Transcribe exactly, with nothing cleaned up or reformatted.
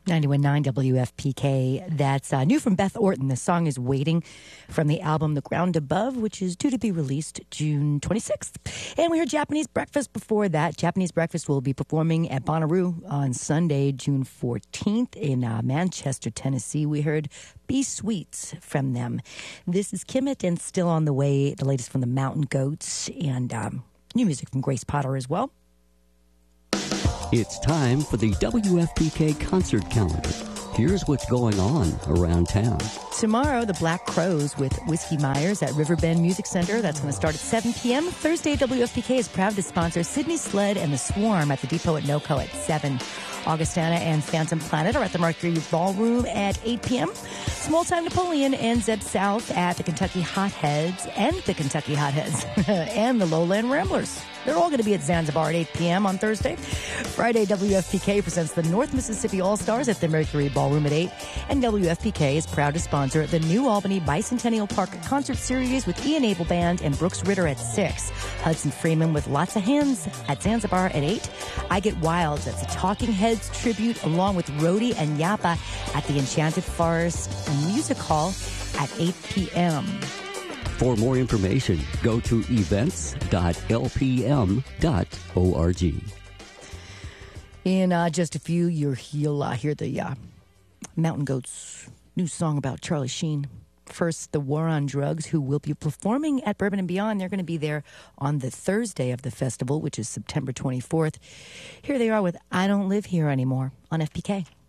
ninety-one point nine W F P K. That's uh, new from Beth Orton. The song is Waiting from the album The Ground Above, which is due to be released June twenty-sixth. And we heard Japanese Breakfast before that. Japanese Breakfast will be performing at Bonnaroo on Sunday, June fourteenth in uh, Manchester, Tennessee. We heard Be Sweet from them. This is Kimmit and Still on the Way, the latest from the Mountain Goats, and um, new music from Grace Potter as well. It's time for the W F P K concert calendar. Here's what's going on around town. Tomorrow, the Black Crows with Whiskey Myers at Riverbend Music Center. That's going to start at seven p.m. Thursday, W F P K is proud to sponsor Sydney Sled and the Swarm at the Depot at NoCo at seven. Augustana and Phantom Planet are at the Mercury Ballroom at eight p.m. Small Time Napoleon and Zeb South at the Kentucky Hotheads and the Kentucky Hotheads and the Lowland Ramblers. They're all going to be at Zanzibar at eight p.m. on Thursday. Friday, W F P K presents the North Mississippi All-Stars at the Mercury Ballroom at eight. And W F P K is proud to sponsor the New Albany Bicentennial Park Concert Series with Ian Abel Band and Brooks Ritter at six. Hudson Freeman with Lots of Hands at Zanzibar at eight. I Get Wild, that's a Talking Heads tribute, along with Rhodey and Yappa at the Enchanted Forest Music Hall at eight p.m. For more information, go to events dot l p m dot org. In uh, just a few, you'll, you'll uh, hear the uh, Mountain Goats' new song about Charlie Sheen. First, the War on Drugs, who will be performing at Bourbon and Beyond. They're going to be there on the Thursday of the festival, which is September twenty-fourth. Here they are with I Don't Live Here Anymore on F P K.